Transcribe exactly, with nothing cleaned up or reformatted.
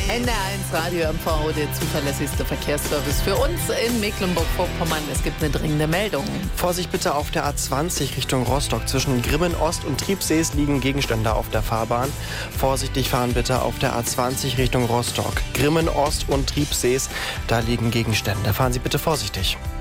N D R eins Radio M V, der zuverlässigste Verkehrsservice für uns in Mecklenburg-Vorpommern. Es gibt eine dringende Meldung. Vorsicht bitte auf der A zwanzig Richtung Rostock. Zwischen Grimmen Ost und Triebsees liegen Gegenstände auf der Fahrbahn. Vorsichtig fahren bitte auf der A zwanzig Richtung Rostock. Grimmen Ost und Triebsees, da liegen Gegenstände. Fahren Sie bitte vorsichtig.